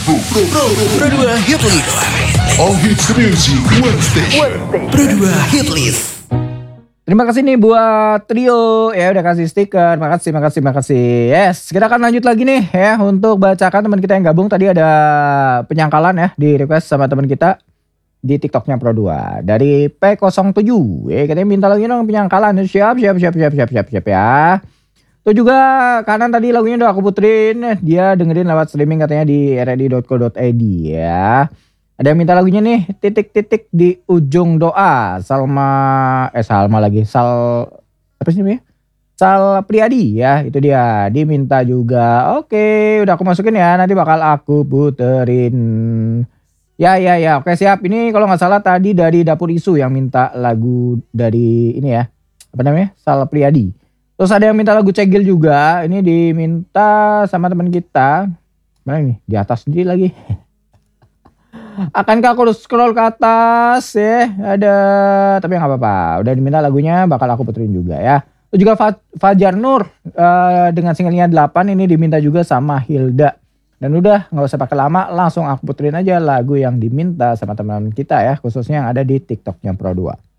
Pro 2 Hit List. All hits music, one station. Pro 2 Hit List. Terima kasih nih buat trio ya udah kasih stiker. Makasih. Yes, kita akan lanjut lagi nih ya untuk bacakan teman kita yang gabung. Tadi ada penyangkalan ya di request sama teman kita di TikToknya Pro 2 dari P07. Katanya minta lagi dong penyangkalan. Siap ya. Itu juga kanan tadi lagunya udah aku puterin. Dia dengerin lewat streaming katanya di rri.co.id ya. Ada yang minta lagunya nih, titik-titik di ujung doa. Salma lagi. Apa sih namanya? Sal Priadi ya, itu dia. Diminta juga. Oke, udah aku masukin ya. Nanti bakal aku puterin. Ya. Oke, siap. Ini kalau nggak salah tadi dari Dapur Isu yang minta lagu dari ini ya. Apa namanya? Sal Priadi. Terus ada yang minta lagu Cegil juga. Ini diminta sama teman kita. Mana nih? Di atas sendiri lagi. Akankah aku scroll ke atas ya? Ada, tapi nggak apa-apa. Udah diminta lagunya, bakal aku puterin juga ya. Terus juga Fajar Nur dengan singlenya 8 ini diminta juga sama Hilda. Dan udah nggak usah pakai lama, langsung aku puterin aja lagu yang diminta sama teman-teman kita ya, khususnya yang ada di TikToknya Pro 2.